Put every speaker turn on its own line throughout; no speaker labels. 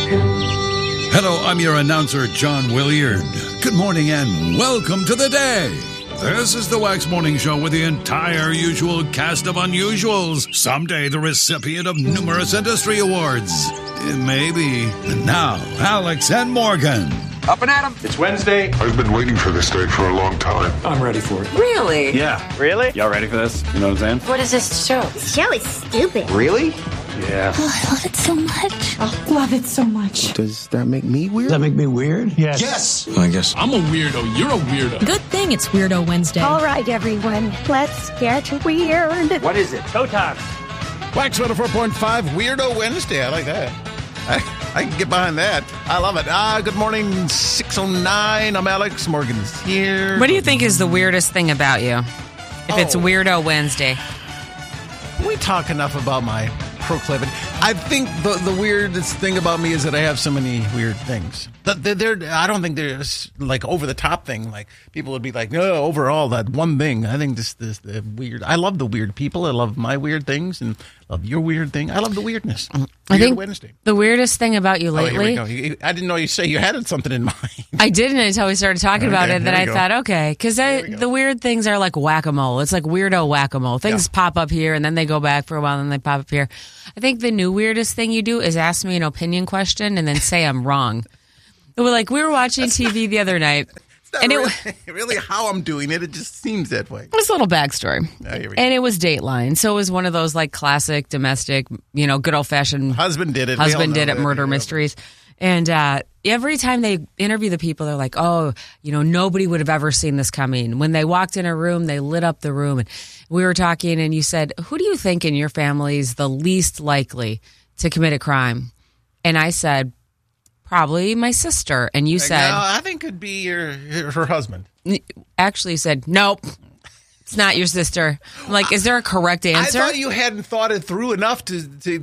Hello, I'm your announcer, John Williard. Good morning and welcome to the day. This is the Wax Morning Show with the entire usual cast of unusuals. Someday the recipient of numerous industry awards. Maybe. And now, Alex and Morgan.
Up and at 'em.
It's Wednesday.
I've been waiting for this day for a long time.
I'm ready for it.
Really?
Yeah. Really? Y'all ready for this? You know what I'm saying?
What is this show?
This show is stupid.
Really? Yeah.
Oh, I love it so much.
Oh, love it so much.
Does that make me weird?
Does that make me weird? Yes.
Yes!
I guess.
I'm a weirdo. You're a weirdo.
Good thing it's Weirdo Wednesday.
All right, everyone. Let's get weird.
What is it? Showtime.
Wax 104.5 Weirdo Wednesday. I like that. I can get behind that. I love it. Good morning, 6:09. I'm Alex. Morgan's here.
What do you think is the weirdest thing about you? If it's Weirdo Wednesday.
We talk enough about my proclivity. I think the weirdest thing about me is that I have so many weird things. I don't think there's like over the top thing. Like people would be like, no, overall that one thing. I think this the weird. I love the weird people. I love my weird things and love your weird thing. I love the weirdness.
I think
Wednesday.
The weirdest thing about you lately.
Oh, here we go. I didn't know you say you had something in mind.
I didn't until we started talking about it. Then I thought, okay, because the weird things are like whack-a-mole. It's like weirdo whack-a-mole. Things pop up here and then they go back for a while and then they pop up here. I think the new weirdest thing you do is ask me an opinion question and then say I'm wrong. We were watching TV the other night.
And it really how I'm doing it. It just seems that way.
It's a little backstory.
Here we go.
And it was Dateline. So it was one of those like classic domestic, good old fashioned
Husband did it.
Murder mysteries. And every time they interview the people, they're like, nobody would have ever seen this coming. When they walked in a room, they lit up the room. And we were talking and you said, who do you think in your family is the least likely to commit a crime? And I said, probably my sister. And you said...
No, I think it'd be her husband.
Actually said, nope, it's not your sister. I'm like, is there a correct answer?
I thought you hadn't thought it through enough to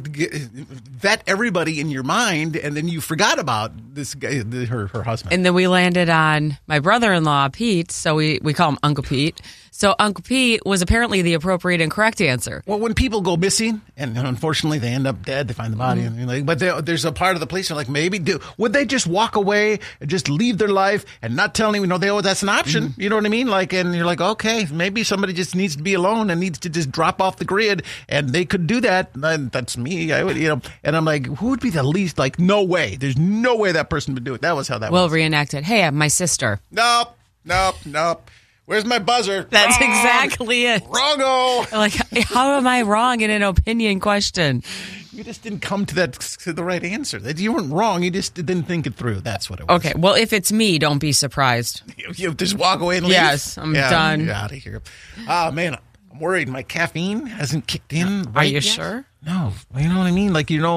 vet everybody in your mind, and then you forgot about this guy, her husband.
And then we landed on my brother-in-law, Pete, so we call him Uncle Pete. So Uncle Pete was apparently the appropriate and correct answer.
Well, when people go missing, and unfortunately they end up dead, they find the body, but there's a part of the police that are like, would they just walk away and just leave their life and not tell anyone? That's an option. You know what I mean? And you're like, okay, maybe somebody just needs to be alone and needs to just drop off the grid, and they could do that. And that's me. I would, and I'm like, who would be the least? Like, no way. There's no way that person would do it. That was how that was.
Well, reenacted. Hey, my sister.
Nope. Where's my buzzer?
That's exactly it.
Wrong-o.
Like, how am I wrong in an opinion question?
You just didn't come to the right answer. You weren't wrong. You just didn't think it through. That's what it was.
Okay. Well, if it's me, don't be surprised.
You just walk away and leave?
Yes, I'm done.
Get out of here. Oh, man. I'm worried. My caffeine hasn't kicked in.
Are you sure?
No. You know what I mean?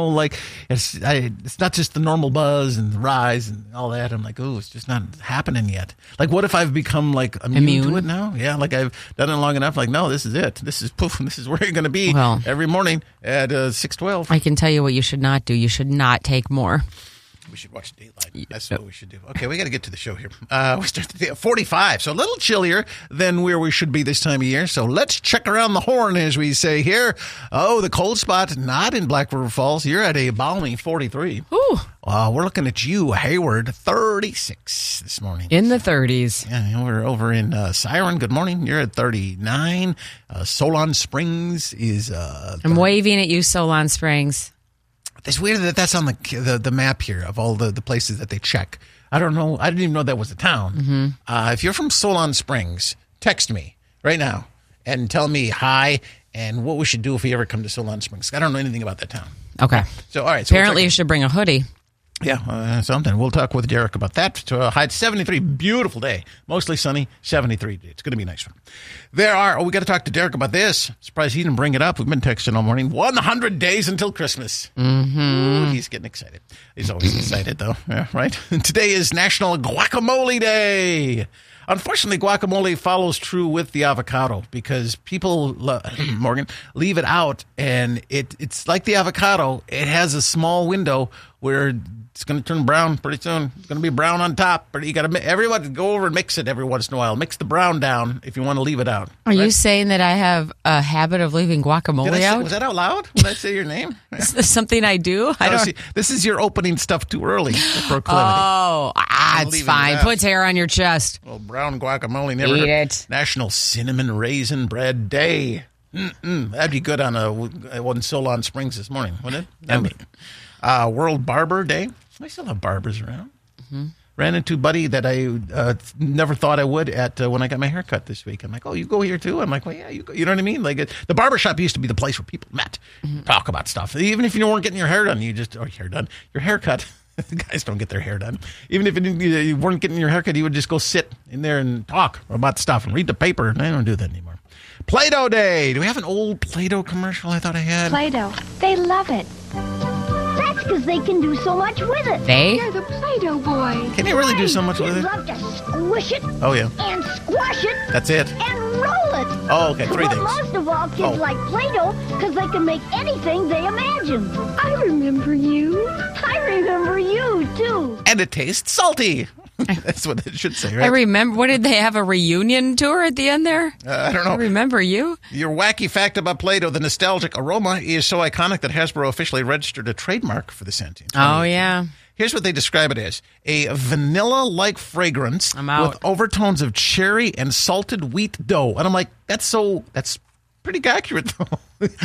It's not just the normal buzz and the rise and all that. I'm like, it's just not happening yet. Like, what if I've become immune to it now? Yeah, I've done it long enough. No, this is it. This is poof. This is where you're going to be every morning at 6:12.
I can tell you what you should not do. You should not take more.
We should watch Dateline. That's what we should do. Okay, we got to get to the show here. We start the day at 45, so a little chillier than where we should be this time of year. So let's check around the horn, as we say here. Oh, the cold spot, not in Black River Falls. You're at a balmy 43.
Ooh.
We're looking at you, Hayward, 36 this morning.
In the 30s.
Yeah, we're over in Siren. Good morning. You're at 39. Solon Springs is...
I'm waving at you, Solon Springs.
It's weird that that's on the map here of all the places that they check. I don't know. I didn't even know that was a town.
Mm-hmm.
If you're from Solon Springs, text me right now and tell me hi and what we should do if we ever come to Solon Springs. I don't know anything about that town.
Okay.
So, all right.
So apparently you should bring a hoodie.
Yeah, something. We'll talk with Derek about that. So, high 73, beautiful day. Mostly sunny, 73. It's going to be a nice one. We got to talk to Derek about this. Surprised he didn't bring it up. We've been texting all morning. 100 days until Christmas.
Mm-hmm.
Ooh, he's getting excited. He's always excited, though. Yeah, right? Today is National Guacamole Day. Unfortunately, guacamole follows true with the avocado because people, Morgan, leave it out, and it's like the avocado. It has a small window It's going to turn brown pretty soon. It's going to be brown on top. But you got to everyone go over and mix it every once in a while. Mix the brown down if you want to leave it out.
Are you saying that I have a habit of leaving guacamole out?
Was that out loud? Did I say your name?
Is this something I do? I don't.
See, this is your opening stuff too early. Proclivity.
Oh, it's fine. Put hair on your chest.
Well, brown guacamole never.
Eat it.
National Cinnamon Raisin Bread Day. That'd be good on in Solon Springs this morning, wouldn't it? World Barber Day. I still have barbers around. Mm-hmm. Ran into a buddy that I never thought I would at when I got my hair cut this week. I'm like, oh, you go here too? I'm like, well, yeah, you go. You know what I mean? Like the barbershop used to be the place where people met, talk about stuff. Even if you weren't getting your hair done, your haircut. The guys don't get their hair done. Even if you weren't getting your haircut, you would just go sit in there and talk about stuff and read the paper. They don't do that anymore. Play-Doh Day. Do we have an old Play-Doh commercial I thought I had?
Play-Doh. They love it. That's because they can do so much with it.
They're
the Play-Doh boys.
Can you really do so much with it?
They love to squish it.
Oh, yeah.
And squash it.
That's it.
And roll it.
Oh, okay. Three
but
things.
Most of all, kids like Play-Doh because they can make anything they imagine. I remember you. I remember you, too.
And it tastes salty. That's what it should say, right?
I remember. What did they have, a reunion tour at the end there?
I don't know.
I remember you.
Your wacky fact about Play-Doh, the nostalgic aroma is so iconic that Hasbro officially registered a trademark for the scent.
Oh, yeah.
Here's what they describe it as. A vanilla-like fragrance
with
overtones of cherry and salted wheat dough. And I'm like, that's pretty accurate, though.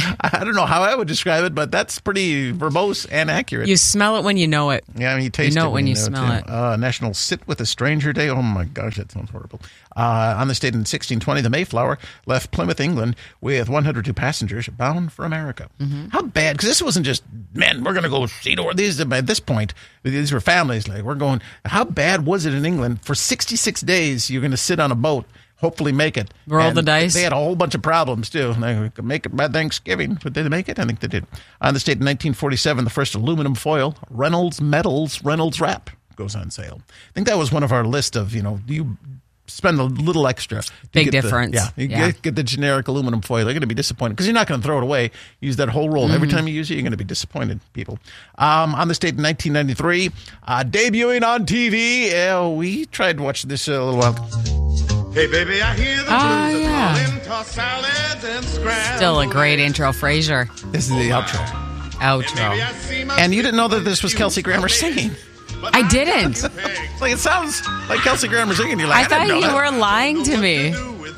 I don't know how I would describe it, but that's pretty verbose and accurate.
You smell it when you know it.
Yeah, I mean, you taste it.
You know it when you smell it.
National Sit with a Stranger Day. Oh, my gosh, that sounds horrible. On this date in 1620, the Mayflower left Plymouth, England, with 102 passengers bound for America. Mm-hmm. How bad? Because this wasn't just, man, we're going to go see the world. At this point, these were families. Like, we're going, how bad was it in England? For 66 days, you're going to sit on a boat. Hopefully make it.
Roll the dice.
They had a whole bunch of problems, too. They could make it by Thanksgiving. But did they make it? I think they did. On this date in 1947, the first aluminum foil, Reynolds Metals Reynolds Wrap, goes on sale. I think that was one of our list of, you spend a little extra.
Big difference.
Get the generic aluminum foil. They're going to be disappointed because you're not going to throw it away. Use that whole roll. Every time you use it, you're going to be disappointed, people. On this date in 1993, debuting on TV, we tried to watch this a little while.
Hey, baby, I hear the blues calling, toss salads and scraps.
Still a great intro, Frasier.
This is the outro. And you didn't know that this was Kelsey Grammer singing.
I didn't.
Like, it sounds like Kelsey Grammer singing. You're like,
I thought you were lying to me.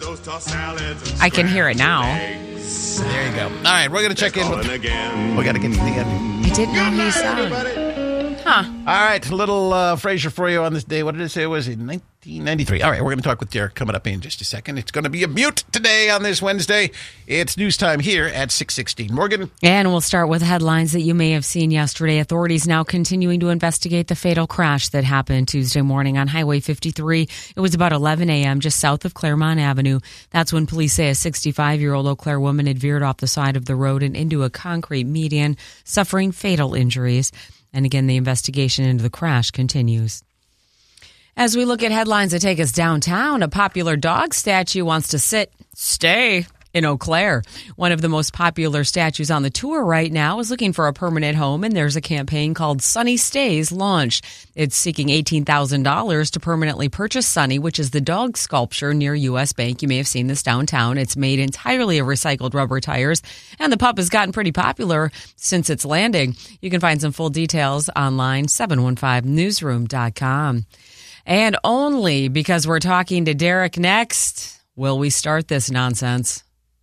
I can hear it now.
There you go. All right, we're going to check in. We got to get to the end.
I didn't know he sound. Huh.
All right, a little Frasier for you on this day. What did it say? Was it 1993? All right, we're going to talk with Derek coming up in just a second. It's going to be a mute today on this Wednesday. It's news time here at 6:16. Morgan?
And we'll start with headlines that you may have seen yesterday. Authorities now continuing to investigate the fatal crash that happened Tuesday morning on Highway 53. It was about 11 a.m. just south of Claremont Avenue. That's when police say a 65-year-old Eau Claire woman had veered off the side of the road and into a concrete median, suffering fatal injuries. And again, the investigation into the crash continues. As we look at headlines that take us downtown, a popular dog statue wants to stay in Eau Claire. One of the most popular statues on the tour right now is looking for a permanent home, and there's a campaign called Sunny Stays launched. It's seeking $18,000 to permanently purchase Sunny, which is the dog sculpture near U.S. Bank. You may have seen this downtown. It's made entirely of recycled rubber tires, and the pup has gotten pretty popular since its landing. You can find some full details online, 715newsroom.com. And only because we're talking to Derek next will we start this nonsense.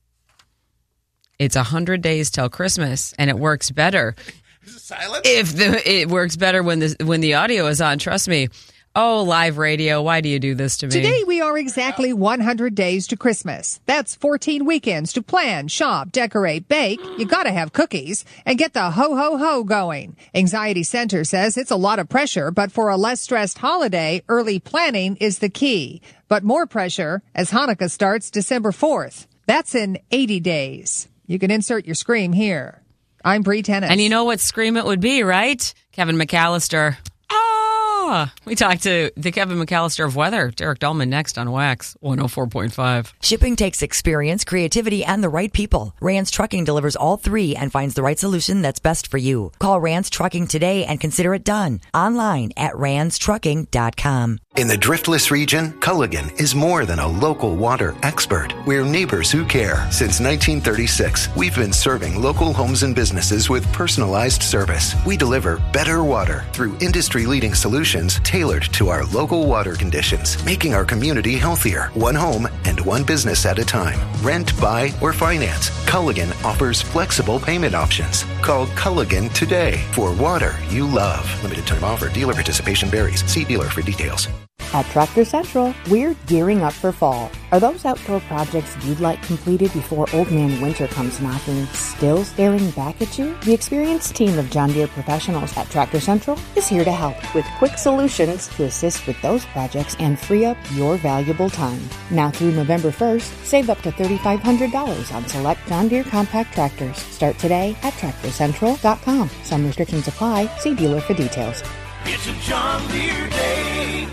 It's 100 days till Christmas, and it works better.
Is it silent?
It works better when the audio is on. Trust me. Oh, live radio, why do you do this to me?
Today we are exactly 100 days to Christmas. That's 14 weekends to plan, shop, decorate, bake. You gotta have cookies and get the ho-ho-ho going. Anxiety Center says it's a lot of pressure, but for a less stressed holiday, early planning is the key. But more pressure as Hanukkah starts December 4th. That's in 80 days. You can insert your scream here. I'm Bree Tennis.
And you know what scream it would be, right? Kevin McAllister. Oh! We talked to the Kevin McAllister of weather, Derek Dahlman, next on Wax 104.5.
Shipping takes experience, creativity, and the right people. Rance Trucking delivers all three and finds the right solution that's best for you. Call Rance Trucking today and consider it done. Online at ranstrucking.com.
In the Driftless region, Culligan is more than a local water expert. We're neighbors who care. Since 1936, we've been serving local homes and businesses with personalized service. We deliver better water through industry-leading solutions tailored to our local water conditions, making our community healthier, one home and one business at a time. Rent, buy, or finance, Culligan offers flexible payment options. Call Culligan today for water you love. Limited time offer. Dealer participation varies. See dealer for details.
At Tractor Central, we're gearing up for fall. Are those outdoor projects you'd like completed before Old Man Winter comes knocking still staring back at you? The experienced team of John Deere professionals at Tractor Central is here to help with quick solutions to assist with those projects and free up your valuable time. Now through November 1st, save up to $3,500 on select John Deere compact tractors. Start today at TractorCentral.com. Some restrictions apply. See dealer for details.
It's a John Deere day.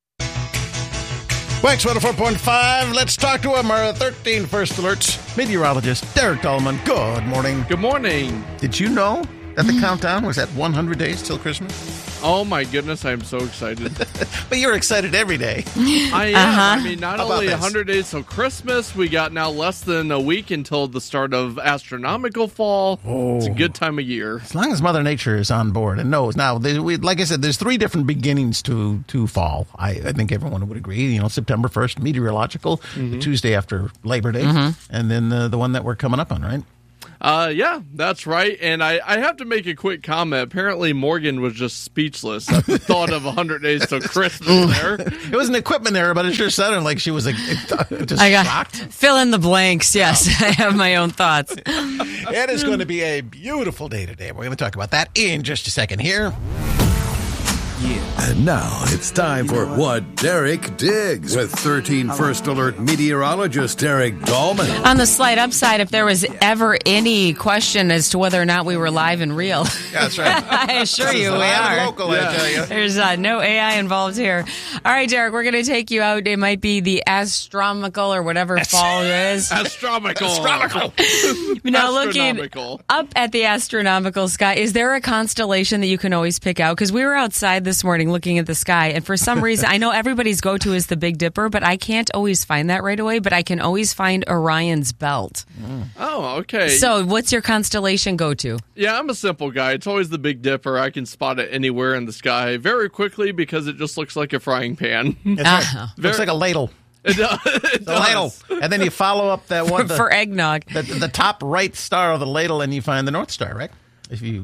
Wax 104.5. Let's talk to him. Our 13 First Alerts meteorologist, Derek Dahlman. Good morning.
Good morning.
Did you know that the countdown was at 100 days till Christmas?
Oh, my goodness. I'm so excited.
But you're excited every day.
I am. I mean, not only
this?
100 days till Christmas, we got now less than a week until the start of astronomical fall.
Oh.
It's a good time of year.
As long as Mother Nature is on board and knows. Now, like I said, there's three different beginnings to fall. I think everyone would agree. You know, September 1st, meteorological, the Tuesday after Labor Day, and then the one that we're coming up on, right?
Yeah, that's right. And I have to make a quick comment. Apparently, Morgan was just speechless at the thought of 100 days till Christmas there.
It was an equipment error, but it sure sounded like she was just shocked.
Fill in the blanks. Yes, I have my own thoughts.
It is going to be a beautiful day today. We're going to talk about that in just a second here.
And now it's time for What Derek Digs with 13 First Alert meteorologist Derek Dahlman.
On the slight upside, if there was ever any question as to whether or not we were live and real,
Yeah, that's right.
I assure you we are.
Local, I tell you.
There's no AI involved here. All right, Derek, we're going to take you out. It might be the astronomical or whatever fall it is.
Astronomical.
Now, looking up at the astronomical sky, is there a constellation that you can always pick out? Because we were outside this morning looking at the sky, and for some reason, I know everybody's go-to is the Big Dipper, but I can't always find that right away, but I can always find Orion's Belt.
Oh, okay.
So what's your constellation go-to?
Yeah, I'm a simple guy. It's always the Big Dipper. I can spot it anywhere in the sky very quickly because it just looks like a frying pan.
That's right. Looks like a ladle.
It does.
The ladle. And then you follow up that one.
For eggnog.
The top right star of the ladle, and you find the North Star, right? If you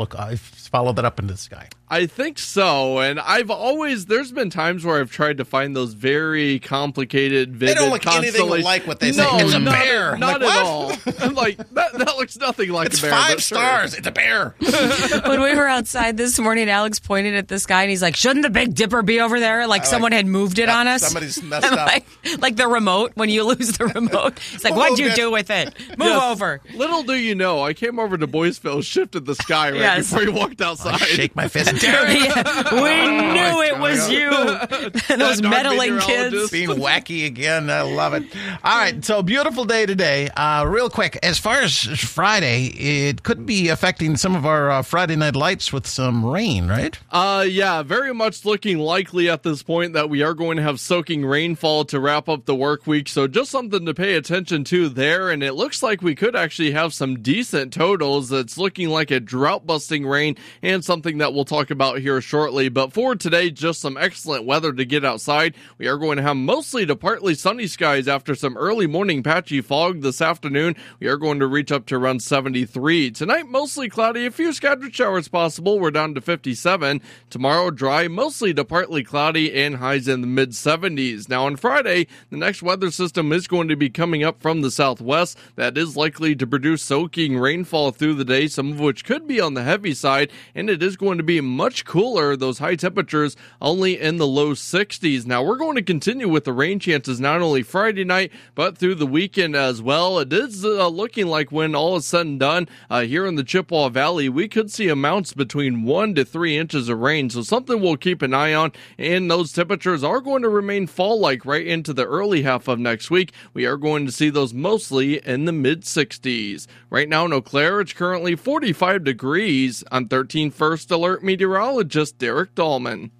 follow that up into the sky.
I think so, and there's been times where I've tried to find those very complicated, vivid
They don't look
constellations.
anything like what they say.
No,
It's a bear.
Not
Like,
at
what?
all. I'm like, that looks nothing like
It's
a bear.
5
but sure.
stars. It's a bear.
When we were outside this morning, Alex pointed at the sky, and he's like, shouldn't the Big Dipper be over there? Like someone had moved it on us.
Somebody's messed
I'm
up.
like the remote, when you lose the remote. It's like, what'd you do with it? Move
Yes.
over.
Little do you know, I came over to Boyceville, shifted the sky right
Yes.
before you walked outside.
Shake my fist.
Yeah, we knew it was you. Those
Dark
meddling
meteorologist.
kids.
Being wacky again. I love it. All right. So beautiful day today. Real quick, as far as Friday, it could be affecting some of our Friday night lights with some rain, right?
Yeah, very much looking likely at this point that we are going to have soaking rainfall to wrap up the work week. So just something to pay attention to there. And it looks like we could actually have some decent totals. It's looking like a drought-busting rain and something that we'll talk about here shortly. But for today, just some excellent weather to get outside. We are going to have mostly to partly sunny skies after some early morning patchy fog this afternoon. We are going to reach up to around 73. Tonight, mostly cloudy, a few scattered showers possible. We're down to 57. Tomorrow, dry, mostly to partly cloudy and highs in the mid-70s. Now on Friday, the next weather system is going to be coming up from the southwest. That is likely to produce soaking rainfall through the day, some of which could be on the heavy side, and it is going to be much cooler. Those high temperatures only in the low 60s. Now, we're going to continue with the rain chances not only Friday night, but through the weekend as well. It is looking like when all is said and done, here in the Chippewa Valley, we could see amounts between 1 to 3 inches of rain. So something we'll keep an eye on. And those temperatures are going to remain fall-like right into the early half of next week. We are going to see those mostly in the mid-60s. Right now in Eau Claire, it's currently 45 degrees. I'm 13 First Alert meteorologist Derek Dahlman.